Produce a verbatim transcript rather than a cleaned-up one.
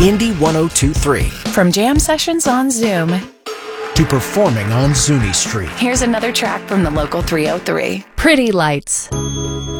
Indy one oh two point three. From jam sessions on Zoom to performing on Zuni Street. Here's another track from the local three oh three. Pretty Lights.